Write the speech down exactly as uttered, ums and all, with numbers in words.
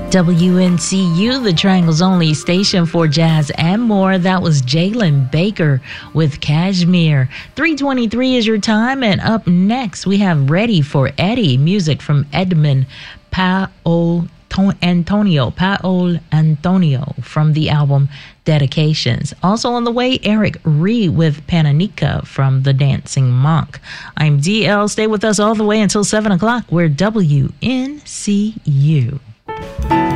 W N C U, the Triangle's only station for jazz and more. That was Jalen Baker with Kashmir. three twenty-three is your time, and up next we have Ready for Eddie, music from Edmund Paol Antonio, Paol Antonio from the album Dedications. Also on the way, Eric Ree with Pananica from The Dancing Monk. I'm D L. Stay with us all the way until seven o'clock. We're W N C U.